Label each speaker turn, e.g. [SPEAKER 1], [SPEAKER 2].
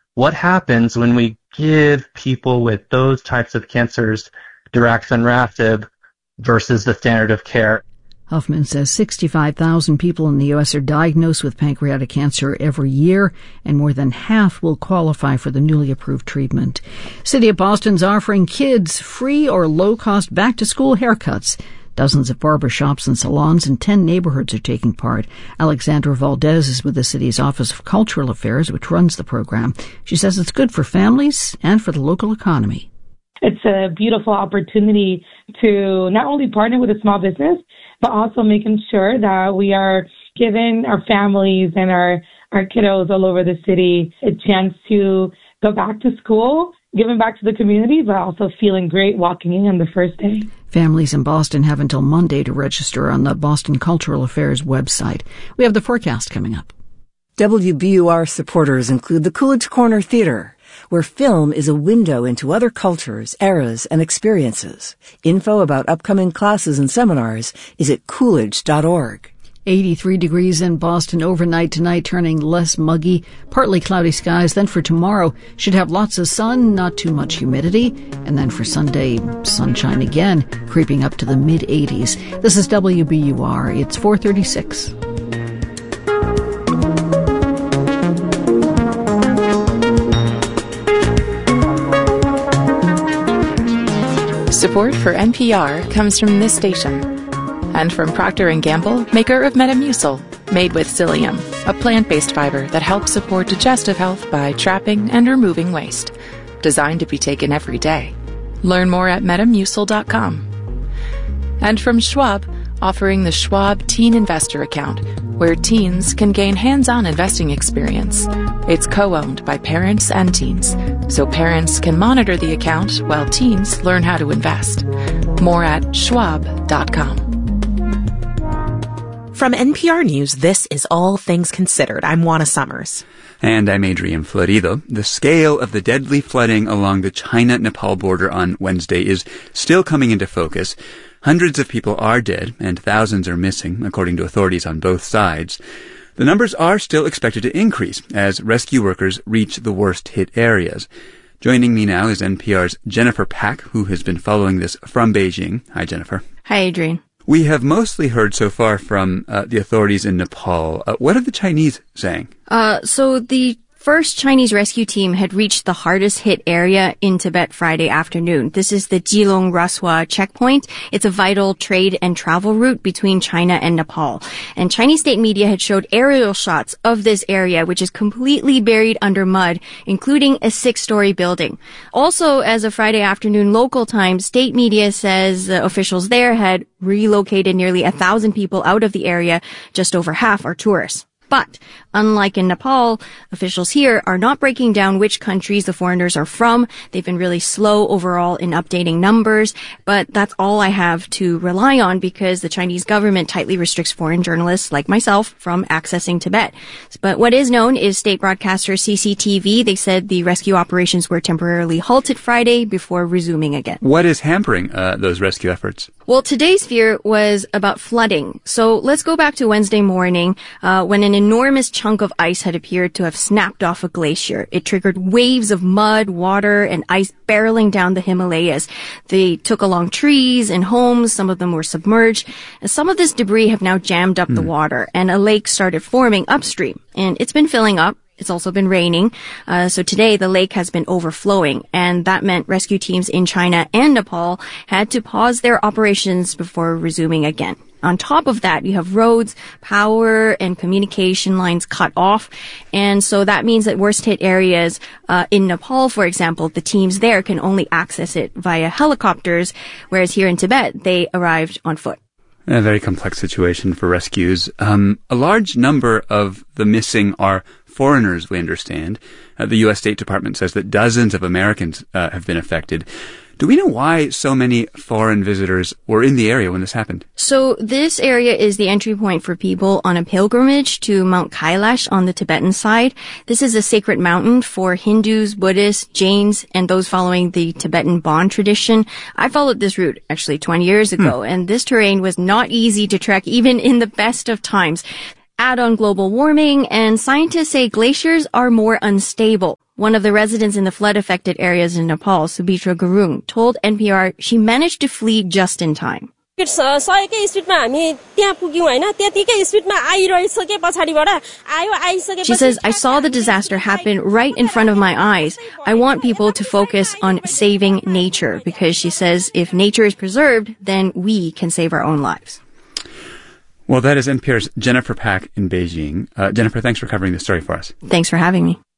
[SPEAKER 1] what happens when we give people with those types of cancers daraxonrasib versus the standard of care.
[SPEAKER 2] Huffman says 65,000 people in the U.S. are diagnosed with pancreatic cancer every year, and more than half will qualify for the newly approved treatment. City of Boston's offering kids free or low-cost back-to-school haircuts. Dozens of barbershops and salons in 10 neighborhoods are taking part. Alexandra Valdez is with the city's Office of Cultural Affairs, which runs the program. She says it's good for families and for the local economy.
[SPEAKER 3] It's a beautiful opportunity to not only partner with a small business, but also making sure that we are giving our families and our kiddos all over the city a chance to go back to school, giving back to the community, but also feeling great walking in on the first day.
[SPEAKER 2] Families in Boston have until Monday to register on the Boston Cultural Affairs website. We have the forecast coming up.
[SPEAKER 4] WBUR supporters include the Coolidge Corner Theater, where film is a window into other cultures, eras, and experiences. Info about upcoming classes and seminars is at coolidge.org.
[SPEAKER 2] 83 degrees in Boston overnight tonight, turning less muggy, partly cloudy skies. Then for tomorrow, should have lots of sun, not too much humidity. And then for Sunday, sunshine again, creeping up to the mid-80s. This is WBUR. It's 4:36.
[SPEAKER 5] Support for NPR comes from this station and from Procter & Gamble, maker of Metamucil, made with psyllium, a plant-based fiber that helps support digestive health by trapping and removing waste. Designed to be taken every day. Learn more at metamucil.com. And from Schwab, offering the Schwab Teen Investor Account, where teens can gain hands-on investing experience. It's co-owned by parents and teens, so parents can monitor the account while teens learn how to invest. More at schwab.com.
[SPEAKER 6] From NPR News, this is All Things Considered. I'm Juana Summers.
[SPEAKER 7] And I'm Adrian Florido. The scale of the deadly flooding along the China-Nepal border on Wednesday is still coming into focus. Hundreds of people are dead and thousands are missing, according to authorities on both sides. The numbers are still expected to increase as rescue workers reach the worst-hit areas. Joining me now is NPR's Jennifer Pack, who has been following this from Beijing. Hi, Jennifer.
[SPEAKER 8] Hi, Adrian.
[SPEAKER 7] We have mostly heard so far from the authorities in Nepal. What are the Chinese saying?
[SPEAKER 8] So the first Chinese rescue team had reached the hardest hit area in Tibet Friday afternoon. This is the Jilong Raswa checkpoint. It's a vital trade and travel route between China and Nepal. And Chinese state media had showed aerial shots of this area, which is completely buried under mud, including a 6-story building. Also, as of Friday afternoon local time, state media says the officials there had relocated nearly 1,000 people out of the area. Just over half are tourists. But, unlike in Nepal, officials here are not breaking down which countries the foreigners are from. They've been really slow overall in updating numbers, but that's all I have to rely on because the Chinese government tightly restricts foreign journalists like myself from accessing Tibet. But what is known is state broadcaster CCTV. They said the rescue operations were temporarily halted Friday before resuming again.
[SPEAKER 7] What is hampering those rescue efforts?
[SPEAKER 8] Well, today's fear was about flooding. So let's go back to Wednesday morning when an enormous chunk of ice had appeared to have snapped off a glacier. It triggered waves of mud, water, and ice barreling down the Himalayas. They took along trees and homes. Some of them were submerged. And some of this debris have now jammed up the water, and a lake started forming upstream. And it's been filling up. It's also been raining. So today the lake has been overflowing, and that meant rescue teams in China and Nepal had to pause their operations before resuming again. On top of that, you have roads, power, and communication lines cut off. And so that means that worst hit areas in Nepal, for example, the teams there can only access it via helicopters, whereas here in Tibet, they arrived on foot.
[SPEAKER 7] A very complex situation for rescues. A large number of the missing are foreigners, we understand. The U.S. State Department says that dozens of Americans have been affected. Do we know why so many foreign visitors were in the area when this happened?
[SPEAKER 8] So this area is the entry point for people on a pilgrimage to Mount Kailash on the Tibetan side. This is a sacred mountain for Hindus, Buddhists, Jains, and those following the Tibetan Bon tradition. I followed this route actually 20 years ago, and this terrain was not easy to trek even in the best of times. Add on global warming, and scientists say glaciers are more unstable. One of the residents in the flood-affected areas in Nepal, Subhitra Gurung, told NPR she managed to flee just in time.
[SPEAKER 9] She says,
[SPEAKER 8] I saw the disaster happen right in front of my eyes. I want people to focus on saving nature because she says if nature is preserved, then we can save our own lives.
[SPEAKER 7] Well, that is NPR's Jennifer Pak in Beijing. Jennifer, thanks for covering this story for us.
[SPEAKER 8] Thanks for having me.